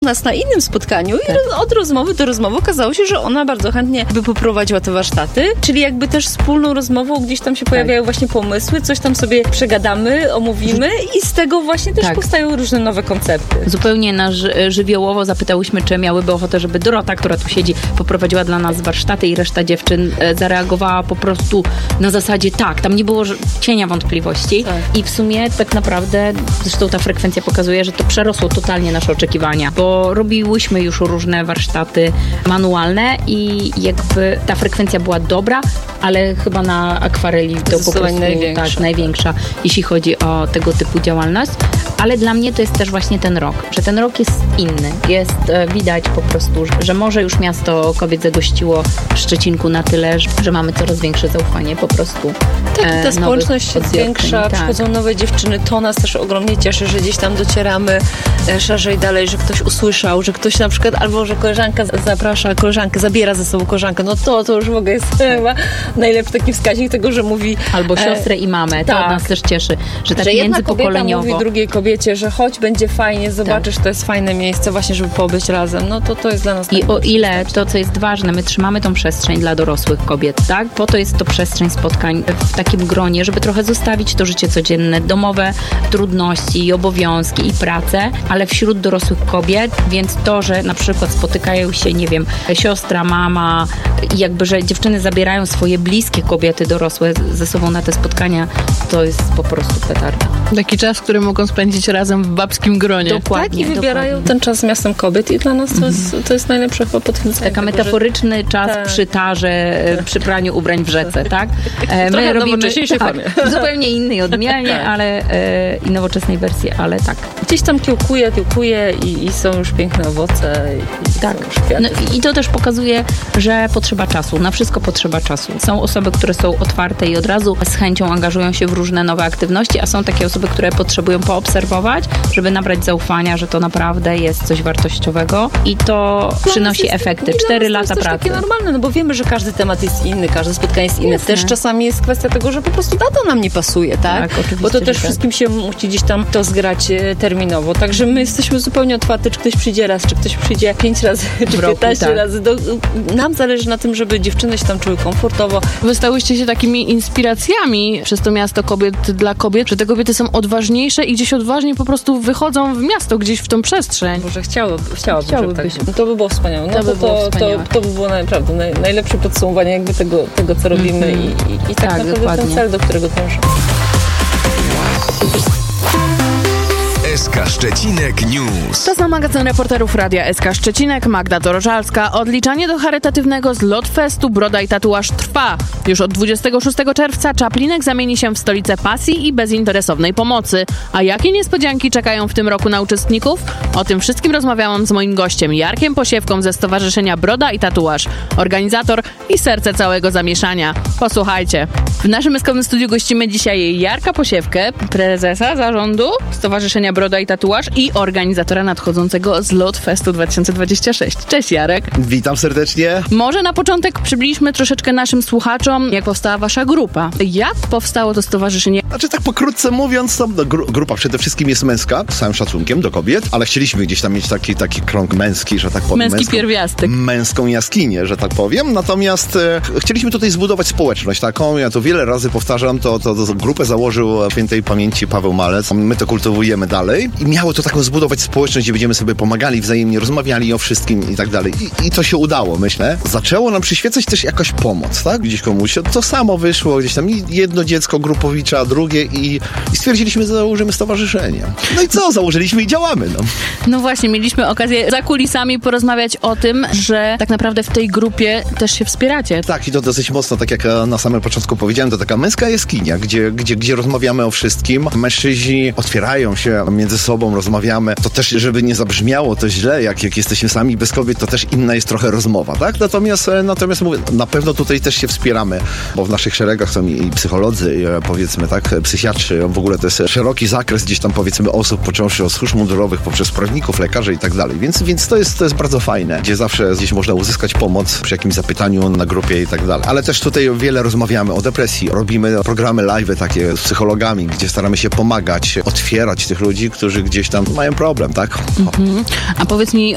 nas na innym spotkaniu i od rozmowy do rozmowy okazało się, że ona bardzo chętnie by poprowadziła te warsztaty, czyli jakby też wspólną rozmową gdzieś tam się pojawiają właśnie pomysły, coś tam sobie przegadamy, omówimy i z tego właśnie też powstają różne nowe koncepty. Zupełnie żywiołowo zapytałyśmy, czy miałyby ochotę, żeby Dorota, która tu siedzi, poprowadziła dla nas warsztaty i reszta dziewczyn zareagowała po prostu na zasadzie tak, tam nie było cienia wątpliwości i w sumie tak naprawdę, zresztą ta frekwencja pokazuje, że to przerosło totalnie nasze oczekiwania, bo robiłyśmy już różne warsztaty manualne i jakby ta frekwencja była dobra, ale chyba na akwareli to po prostu największa, jeśli chodzi o tego typu działalność. Ale dla mnie to jest też właśnie ten rok, że ten rok jest inny. Widać po prostu, że może już miasto kobiet zagościło w Szczecinku na tyle, że mamy coraz większe zaufanie po prostu. Tak, ta społeczność się zwiększa, przychodzą nowe dziewczyny, to nas też ogromnie cieszy, że gdzieś tam docieramy szerzej dalej, że ktoś usłyszał, że ktoś na przykład, albo że koleżanka zaprasza koleżankę, zabiera ze sobą koleżankę, no to już w ogóle jest chyba najlepszy taki wskaźnik tego, że mówi... Albo siostrę i mamę, to nas też cieszy, że tak międzypokoleniowo. Jedna kobieta mówi drugiej kobiecie, że chodź, będzie fajnie, zobaczysz, to jest fajne miejsce właśnie, żeby pobyć razem, no to jest dla nas... I o ile to, co jest ważne, my trzymamy tą przestrzeń dla dorosłych kobiet, tak? Po to jest to przestrzeń spotkań w takim gronie, żeby trochę zostawić to życie codzienne, domowe trudności i obowiązki i pracę, ale wśród dorosłych kobiet, więc to, że na przykład spotykają się, nie wiem, siostra, mama i jakby, że dziewczyny zabierają swoje bliskie kobiety dorosłe ze sobą na te spotkania, to jest po prostu petarda. Taki czas, który mogą spędzić razem w babskim gronie. Dokładnie. Tak, i wybierają ten czas z miastem kobiet i dla nas to jest najlepsze chyba potwierdzenie. Taka metaforyczny czas przy tarze, przy praniu ubrań w rzece, tak? My robimy nowocześniejszej formie. Zupełnie innej odmianie, ale i nowoczesnej wersji, ale tak. Gdzieś tam kiełkuje i są już piękne owoce. I to też pokazuje, że potrzeba czasu. Na wszystko potrzeba czasu. Są osoby, które są otwarte i od razu z chęcią angażują się w różne nowe aktywności, a są takie osoby, które potrzebują poobserwować, żeby nabrać zaufania, że to naprawdę jest coś wartościowego i to przynosi efekty. 4 lata pracy. To jest takie normalne, no bo wiemy, że każdy temat jest inny, każde spotkanie jest inne. Też czasami jest kwestia tego, że po prostu data nam nie pasuje, tak? Bo to też wszystkim się musi gdzieś tam to zgrać terminowo. Także my jesteśmy zupełnie otwarte, czy ktoś przyjdzie raz, czy ktoś przyjdzie 5 razy, czy 15 razy. Nam zależy na tym, żeby dziewczyny się tam czuły komfortowo. Wy stałyście się takimi inspiracjami przez to miasto kobiet dla kobiet, że te kobiety są odważniejsze i gdzieś odważnie po prostu wychodzą w miasto, gdzieś w tą przestrzeń. Może chciałaby tak. To by było wspaniałe. No to by było naprawdę najlepsze podsumowanie jakby tego co robimy i tak naprawdę dokładnie. Ten cel, do którego dążymy. SK Szczecinek News. To są magazyn reporterów Radia SK Szczecinek, Magda Dorożalska. Odliczanie do charytatywnego Zlotfestu Broda i Tatuaż trwa. Już od 26 czerwca Czaplinek zamieni się w stolicę pasji i bezinteresownej pomocy. A jakie niespodzianki czekają w tym roku na uczestników? O tym wszystkim rozmawiałam z moim gościem, Jarkiem Posiewką ze Stowarzyszenia Broda i Tatuaż, organizator i serce całego zamieszania. Posłuchajcie. W naszym myskowym studiu gościmy dzisiaj Jarka Posiewkę, prezesa zarządu Stowarzyszenia Broda i Tatuaż i organizatora nadchodzącego Zlotfestu 2026. Cześć Jarek. Witam serdecznie. Może na początek przybliżmy troszeczkę naszym słuchaczom, jak powstała wasza grupa. Jak powstało to stowarzyszenie? Znaczy tak pokrótce mówiąc, to grupa przede wszystkim jest męska, z całym szacunkiem do kobiet, ale chcieliśmy gdzieś tam mieć taki krąg męski, że tak powiem. Męski pierwiastek. Męską jaskinię, że tak powiem. Natomiast chcieliśmy tutaj zbudować społeczność taką. Ja to wiele razy powtarzam, to grupę założył świętej pamięci Paweł Malec. My to kultywujemy dalej i miało to taką zbudować społeczność, gdzie będziemy sobie pomagali wzajemnie, rozmawiali o wszystkim i tak dalej. I to się udało, myślę. Zaczęło nam przyświecać też jakaś pomoc, tak? Gdzieś komuś to samo wyszło, gdzieś tam jedno dziecko grupowicza, drugie i stwierdziliśmy, że założymy stowarzyszenie. No i co? Założyliśmy i działamy, no. No właśnie, mieliśmy okazję za kulisami porozmawiać o tym, że tak naprawdę w tej grupie też się wspieracie. Tak, i to dosyć mocno, tak jak na samym początku powiedziałem, to taka męska jaskinia, gdzie rozmawiamy o wszystkim. Mężczyźni otwierają się między sobą, rozmawiamy. To też, żeby nie zabrzmiało to źle, jak jesteśmy sami bez kobiet, to też inna jest trochę rozmowa, tak? Natomiast mówię, na pewno tutaj też się wspieramy, bo w naszych szeregach są i psycholodzy, i powiedzmy, tak, psychiatrzy, w ogóle to jest szeroki zakres gdzieś tam, powiedzmy, osób, począwszy od służb mundurowych, poprzez prawników, lekarzy i tak dalej. Więc to jest bardzo fajne, gdzie zawsze gdzieś można uzyskać pomoc przy jakimś zapytaniu na grupie i tak dalej. Ale też tutaj wiele rozmawiamy o depresji. Robimy programy live takie z psychologami, gdzie staramy się pomagać, otwierać tych ludzi, którzy gdzieś tam mają problem, tak? A powiedz mi,